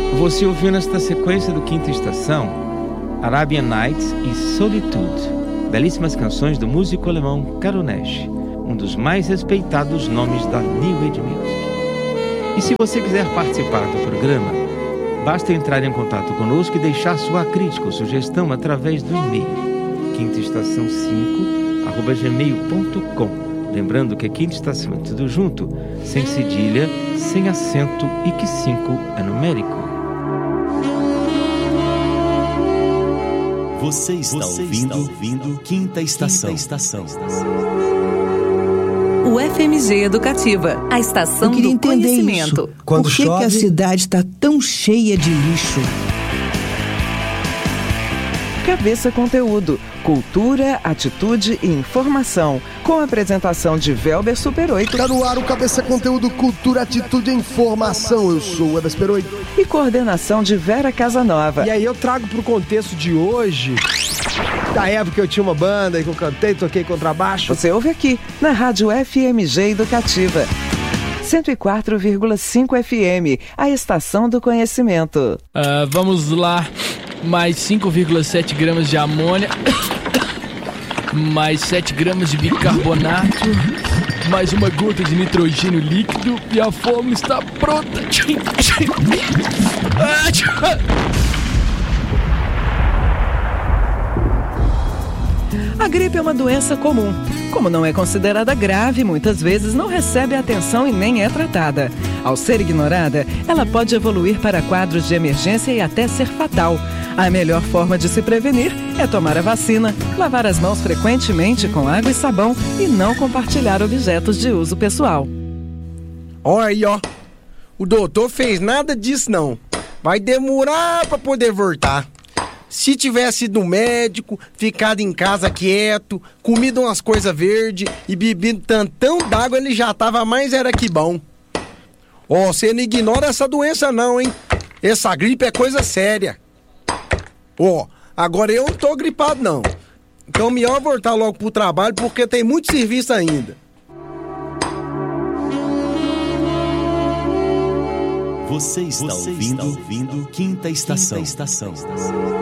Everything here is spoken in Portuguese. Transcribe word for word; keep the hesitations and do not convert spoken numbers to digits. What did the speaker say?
Você ouviu nesta sequência do Quinta Estação Arabian Nights e Solitude, belíssimas canções do músico alemão Karo Nesh, um dos mais respeitados nomes da New Age Music. E se você quiser participar do programa, basta entrar em contato conosco e deixar sua crítica ou sugestão através do e-mail quinta estação cinco arroba gmail ponto com. Lembrando que Quinta Estação é tudo junto, sem cedilha, sem acento e que cinco é numérico. Você está, Você ouvindo, está ouvindo Quinta Estação. Quinta Estação. O F M G Educativa, a estação do conhecimento. Isso. Quando Por que, chove... que a cidade está tão cheia de lixo? Cabeça Conteúdo, cultura, atitude e informação. Com a apresentação de Velber Super oito. Tá no ar o Cabeça Conteúdo, cultura, atitude e informação. Eu sou o Velber Super oito. E coordenação de Vera Casanova. E aí eu trago pro contexto de hoje, da época que eu tinha uma banda e que eu cantei, toquei contrabaixo. Você ouve aqui, na Rádio F M G Educativa. cento e quatro vírgula cinco F M, a estação do conhecimento. Uh, vamos lá. Mais cinco vírgula sete gramas de amônia, mais sete gramas de bicarbonato, mais uma gota de nitrogênio líquido e a fórmula está pronta. A gripe é uma doença comum. Como não é considerada grave, muitas vezes não recebe atenção e nem é tratada. Ao ser ignorada, ela pode evoluir para quadros de emergência e até ser fatal. A melhor forma de se prevenir é tomar a vacina, lavar as mãos frequentemente com água e sabão e não compartilhar objetos de uso pessoal. Olha aí, ó. O doutor fez nada disso, não. Vai demorar para poder voltar. Se tivesse ido no médico, ficado em casa quieto, comido umas coisas verdes e bebido tantão d'água, ele já tava mais era que bom. Ó, oh, você não ignora essa doença não, hein? Essa gripe é coisa séria. Ó, oh, agora eu não tô gripado não. Então melhor voltar logo pro trabalho porque tem muito serviço ainda. Você está, Você ouvindo, está ouvindo Quinta Estação. Quinta Estação.